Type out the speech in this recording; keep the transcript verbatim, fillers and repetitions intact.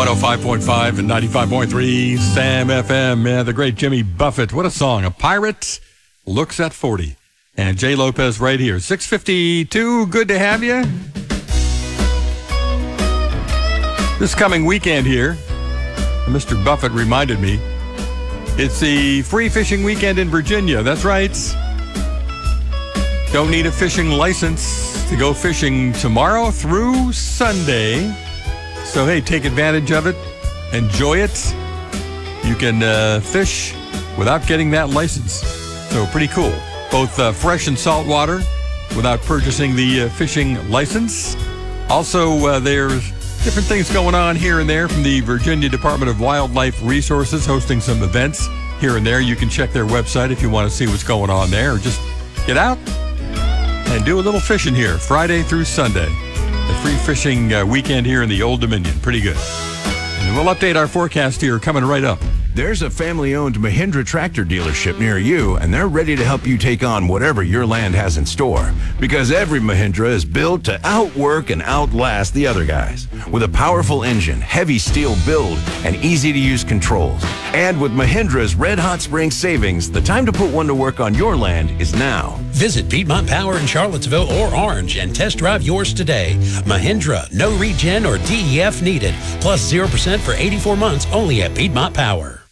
one oh five point five and ninety-five point three Sam F M. Yeah, the great Jimmy Buffett. What a song. A pirate looks at forty. And Jay Lopez right here. six fifty-two, good to have you. This coming weekend here, Mister Buffett reminded me, it's the free fishing weekend in Virginia. That's right. Don't need a fishing license to go fishing tomorrow through Sunday. So, hey, take advantage of it. Enjoy it. You can uh, fish without getting that license. So, pretty cool. Both uh, fresh and salt water without purchasing the uh, fishing license. Also, uh, there's different things going on here and there from the Virginia Department of Wildlife Resources, hosting some events here and there. You can check their website if you want to see what's going on there. Or just get out and do a little fishing here, Friday through Sunday. The free fishing uh, weekend here in the Old Dominion. Pretty good. And we'll update our forecast here coming right up. There's a family-owned Mahindra tractor dealership near you, and they're ready to help you take on whatever your land has in store. Because every Mahindra is built to outwork and outlast the other guys. With a powerful engine, heavy steel build, and easy-to-use controls. And with Mahindra's Red Hot Spring savings, the time to put one to work on your land is now. Visit Piedmont Power in Charlottesville or Orange and test drive yours today. Mahindra, no regen or D E F needed. Plus zero percent for eighty-four months only at Piedmont Power.